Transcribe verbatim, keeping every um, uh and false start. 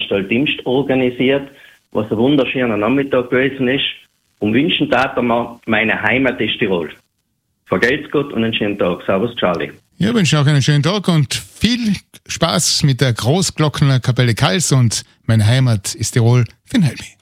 Diemst organisiert, was ein wunderschöner Nachmittag gewesen ist. Und wünschen Tata mal, meine Heimat ist Tirol. Vergelt's gut und einen schönen Tag. Servus, Charlie. Ja, wünsche auch einen schönen Tag und viel Spaß mit der Großglockner Kapelle Kals und meine Heimat ist Tirol. Finn Helmi.